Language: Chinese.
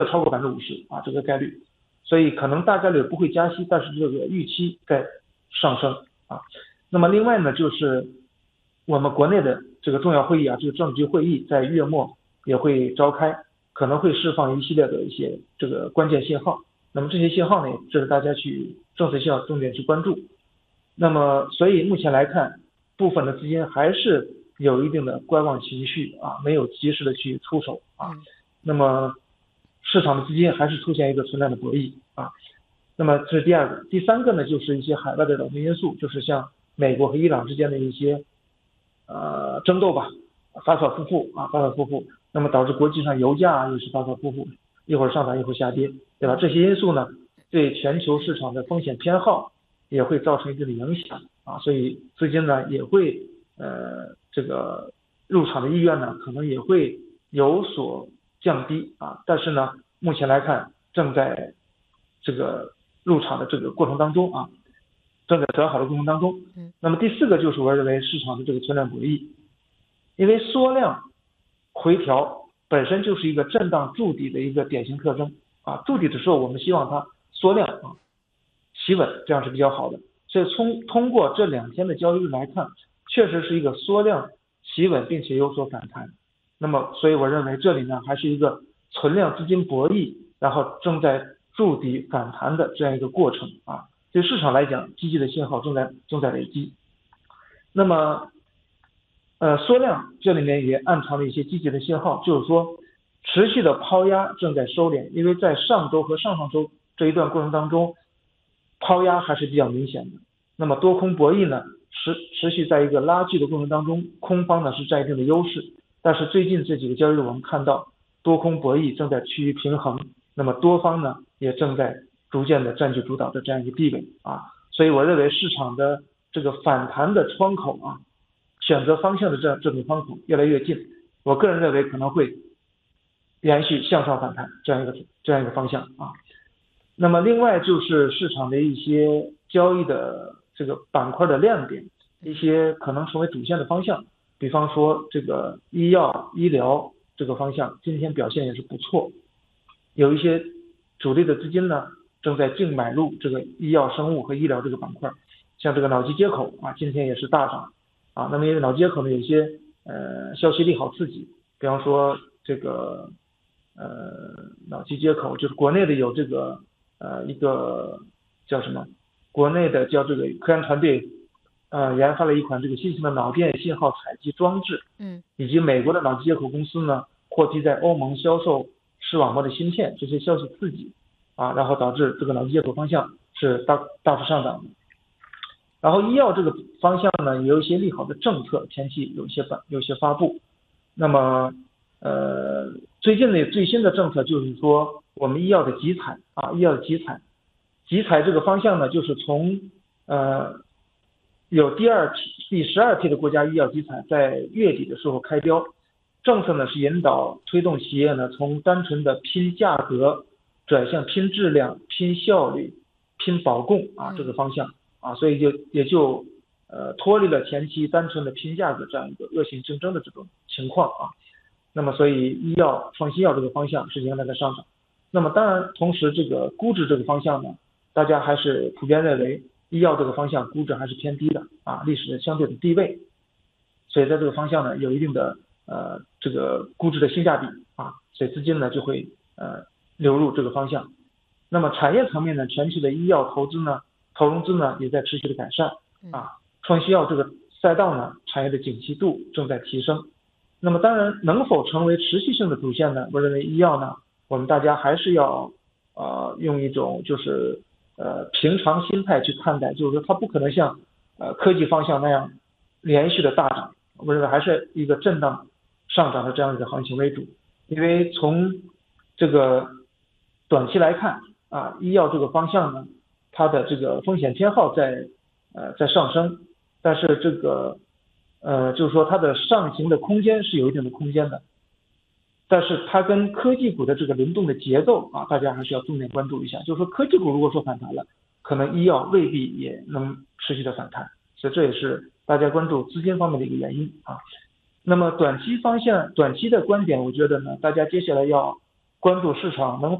超过50%啊，这个概率，所以可能大概率不会加息，但是这个预期在上升啊。那么另外呢，就是我们国内的这个重要会议啊，这个政治局会议在月末也会召开，可能会释放一系列的一些这个关键信号。那么这些信号呢，值得大家去政策信号重点去关注。那么所以目前来看，部分的资金还是有一定的观望情绪啊，没有及时的去出手啊。那么市场的资金还是出现一个存量的博弈啊。那么这是第二个，第三个呢，就是一些海外的冷静因素，就是像美国和伊朗之间的一些争斗吧，反反复复啊，反反复复，那么导致国际上油价又是反反复复，一会儿上涨一会儿下跌，对吧？这些因素呢，对全球市场的风险偏好也会造成一定的影响啊，所以资金呢也会这个入场的意愿呢可能也会有所降低啊，但是呢目前来看正在这个入场的这个过程当中啊，正在转好的过程当中。那么第四个就是我认为市场的这个存量博弈，因为缩量回调本身就是一个震荡筑底的一个典型特征啊，筑底的时候我们希望它缩量啊企稳，这样是比较好的。所以通过这2天的交易日来看，确实是一个缩量企稳并且有所反弹。那么所以我认为这里呢还是一个存量资金博弈，然后正在筑底反弹的这样一个过程啊。对市场来讲，积极的信号正在累积。那么缩量这里面也暗藏了一些积极的信号，就是说持续的抛压正在收敛，因为在上周和上上周这一段过程当中，抛压还是比较明显的。那么多空博弈呢持续在一个拉锯的过程当中，空方呢是占一定的优势，但是最近这几个交易日我们看到多空博弈正在趋于平衡，那么多方呢也正在逐渐的占据主导的这样一个地位啊，所以我认为市场的这个反弹的窗口啊，选择方向的这种窗口越来越近，我个人认为可能会延续向上反弹这样一个方向啊。那么另外就是市场的一些交易的这个板块的亮点，一些可能成为主线的方向，比方说这个医药医疗这个方向今天表现也是不错，有一些主力的资金呢正在净买入这个医药生物和医疗这个板块，像这个脑机接口啊今天也是大涨啊。那么因为脑机接口呢有些消息利好刺激，比方说这个脑机接口就是国内的有这个一个叫什么，国内的叫这个科研团队研发了一款这个新型的脑电信号采集装置，以及美国的脑机接口公司呢获批在欧盟销售视网膜的芯片，这些消息刺激啊，然后导致这个脑机接口方向是大幅上涨的。然后医药这个方向呢也有一些利好的政策，前期有一些发布。那么最近的最新的政策就是说我们医药的集采啊，医药的集采这个方向呢，就是从有第12批的国家医药集采在月底的时候开标，政策呢是引导推动企业呢从单纯的拼价格转向拼质量、拼效率、拼保供啊这个方向啊，所以也就脱离了前期单纯的拼价格这样一个恶性竞争的这种情况啊。那么所以医药创新药这个方向是迎来的上涨。那么当然同时这个估值这个方向呢，大家还是普遍认为医药这个方向估值还是偏低的啊，历史的相对的低位，所以在这个方向呢有一定的这个估值的性价比啊，所以资金呢就会流入这个方向。那么产业层面呢，全球的医药投融资呢也在持续的改善啊，创新药这个赛道呢产业的景气度正在提升。那么当然能否成为持续性的主线呢，我认为医药呢我们大家还是要用一种就是平常心态去看待，就是说它不可能像科技方向那样连续的大涨，我认为还是一个震荡上涨的这样一个行情为主。因为从这个短期来看啊，医药这个方向呢它的这个风险偏好在上升，但是这个就是说它的上行的空间是有一定的空间的，但是它跟科技股的这个轮动的节奏啊，大家还是要重点关注一下。就是说科技股如果说反弹了，可能医药未必也能持续的反弹，所以这也是大家关注资金方面的一个原因啊。那么短期的观点，我觉得呢，大家接下来要关注市场能